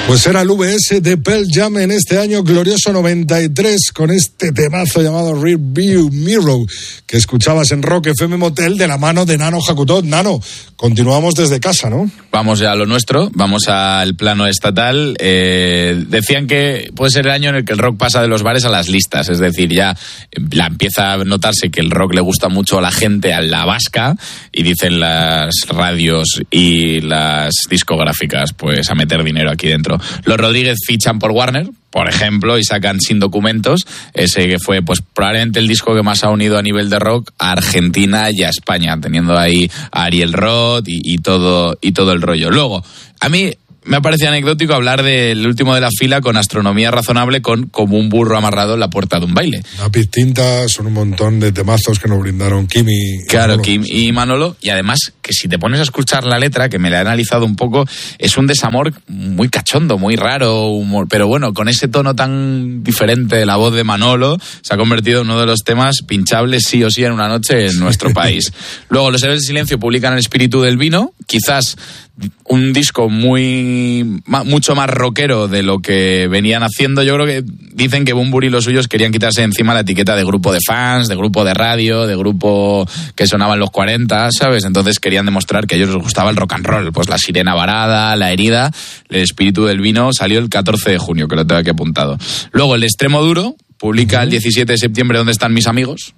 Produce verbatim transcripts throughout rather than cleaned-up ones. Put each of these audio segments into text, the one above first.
Pues era el V S de Pearl Jam en este año glorioso noventa y tres, con este temazo llamado Rearview Mirror, que escuchabas en Rock F M Motel de la mano de Nano Jacutot. Nano, continuamos desde casa, ¿no? Vamos ya a lo nuestro, vamos al plano estatal. Eh, decían que puede ser el año en el que el rock pasa de los bares a las listas, es decir, ya la empieza a notarse que el rock le gusta mucho a la gente, a la vasca, y dicen las radios y las discográficas, pues a meter dinero aquí dentro. Los Rodríguez fichan por Warner, por ejemplo, y sacan Sin Documentos, ese que fue pues probablemente el disco que más ha unido a nivel de rock a Argentina y a España, teniendo ahí a Ariel Roth y, y todo y todo el rollo. Luego, a mí me ha parecido anecdótico hablar del último de la fila con Astronomía Razonable, con Como un burro amarrado en la puerta de un baile. Lápiz Tinta, son un montón de temazos que nos brindaron Kim y Claro, Manolo. Kim y Manolo, y además que si te pones a escuchar la letra, que me la he analizado un poco, es un desamor muy cachondo, muy raro, humor, pero bueno, con ese tono tan diferente de la voz de Manolo, se ha convertido en uno de los temas pinchables sí o sí en una noche en nuestro país. Luego, los Héroes del Silencio publican El Espíritu del Vino, quizás un disco muy mucho más rockero de lo que venían haciendo. Yo creo que dicen que Bunbury y los suyos querían quitarse de encima la etiqueta de grupo de fans, de grupo de radio, de grupo que sonaba en los cuarenta, ¿sabes? Entonces querían demostrar que a ellos les gustaba el rock and roll. Pues La Sirena Varada, La Herida, El Espíritu del Vino salió el catorce de junio, que lo tengo aquí apuntado. Luego El Extremo Duro publica uh-huh. el diecisiete de septiembre ¿Dónde están mis amigos?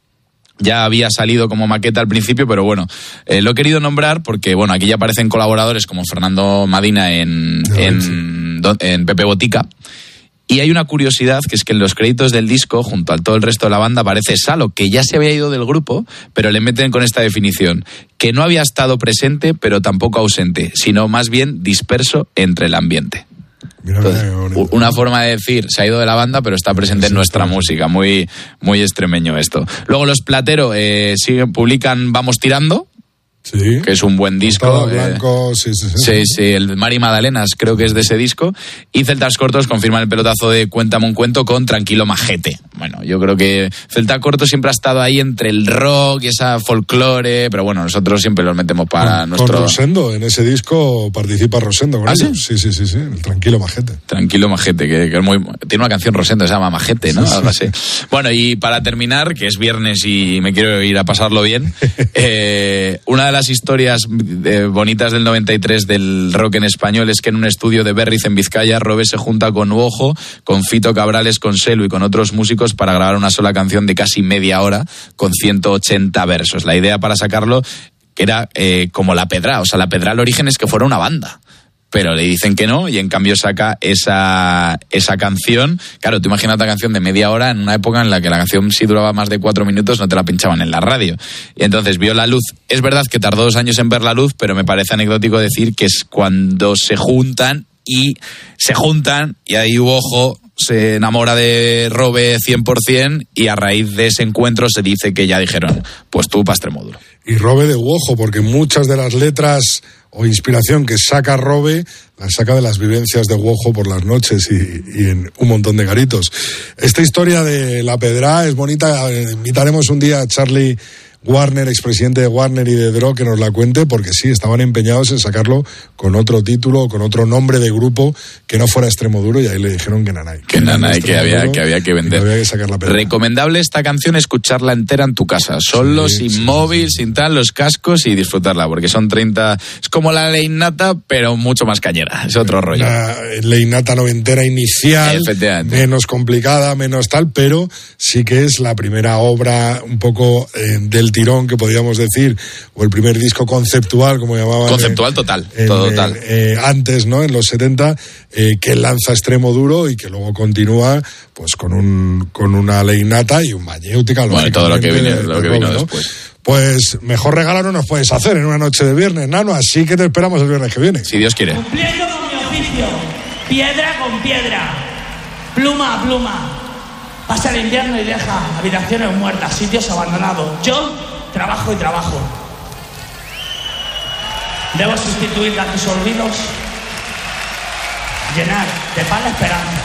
Ya había salido como maqueta al principio, pero bueno, eh, lo he querido nombrar porque, bueno, aquí ya aparecen colaboradores como Fernando Madina en, en, en Pepe Botica. Y hay una curiosidad, que es que en los créditos del disco, junto a todo el resto de la banda, aparece Salo, que ya se había ido del grupo, pero le meten con esta definición, que no había estado presente, pero tampoco ausente, sino más bien disperso entre el ambiente. Entonces, una forma de decir, se ha ido de la banda, pero está presente en nuestra música. Muy, muy extremeño esto. Luego los Platero eh, siguen, publican Vamos Tirando, sí, que es un buen disco. Blanco, eh, sí, sí, sí. Sí, sí, el Mari Magdalenas creo que es de ese disco. Y Celtas Cortos confirman el pelotazo de Cuéntame un cuento con Tranquilo Majete. Bueno, yo creo que Celta Corto siempre ha estado ahí entre el rock y esa folclore, pero bueno, nosotros siempre los metemos para con, nuestro... Con Rosendo, en ese disco participa Rosendo con ¿Ah, ellos. sí? Sí, sí, sí, sí, el Tranquilo Majete. Tranquilo Majete, que, que es muy... Tiene una canción Rosendo, se llama Majete, ¿no? Sí, Algo así. Sí. Bueno, y para terminar, que es viernes y me quiero ir a pasarlo bien, eh, una de las historias eh, bonitas del noventa y tres del rock en español es que en un estudio de Berriz en Vizcaya, Robe se junta con Uojo, con Fito Cabrales, con Selu y con otros músicos para grabar una sola canción de casi media hora con ciento ochenta versos. La idea para sacarlo era eh, como La Pedra, o sea, La Pedra al origen es que fuera una banda, pero le dicen que no y en cambio saca esa esa canción. Claro, tú imagínate una canción de media hora en una época en la que la canción si duraba más de cuatro minutos no te la pinchaban en la radio. Y entonces vio la luz. Es verdad que tardó dos años en ver la luz, pero me parece anecdótico decir que es cuando se juntan y se juntan y ahí Uojo se enamora de Robe cien por ciento y a raíz de ese encuentro se dice que ya dijeron, pues tú pa' Extremoduro. Y Robe de Uojo, porque muchas de las letras o inspiración que saca Robe las saca de las vivencias de Uojo por las noches y, y en un montón de garitos. Esta historia de La Pedra es bonita. Invitaremos un día a Charlie Warner, expresidente de Warner y de Dro, que nos la cuente, porque sí, estaban empeñados en sacarlo con otro título, con otro nombre de grupo que no fuera Extremoduro, y ahí le dijeron que nanay. Que nanay, que había, que había que vender. Que había que sacar La Pedra. Recomendable esta canción, escucharla entera en tu casa, solo, sí, sin sí, móvil, sí. sin tal, los cascos y disfrutarla, porque son treinta... Es como la ley nata, pero mucho más cañera, es otro rollo. La ley nata noventera inicial, menos complicada, menos tal, pero sí que es la primera obra un poco eh, del tirón, que podríamos decir, o el primer disco conceptual, como llamaban. Conceptual en, total, en, total. Eh, antes, ¿no? En los setenta, eh, que lanza Extremoduro y que luego continúa, pues con un con una ley nata y un Mayéutica. Bueno, y todo lo que, viene, de, lo que vino ¿no? después. Pues mejor regalo no nos puedes hacer en una noche de viernes, Nano, así que te esperamos el viernes que viene. Si Dios quiere. Cumpliendo con mi oficio, piedra con piedra, pluma a pluma. Pasa el invierno y deja habitaciones muertas, sitios abandonados. Yo trabajo y trabajo. Debo sustituir a tus olvidos, llenar de paz la esperanza.